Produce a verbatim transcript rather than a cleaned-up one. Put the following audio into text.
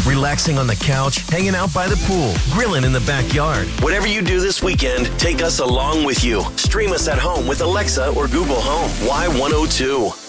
relaxing on the couch, hanging out by the pool, grilling in the backyard. Whatever you do this weekend, take us along with you. Stream us at home with Alexa or Google Home. Y one oh two.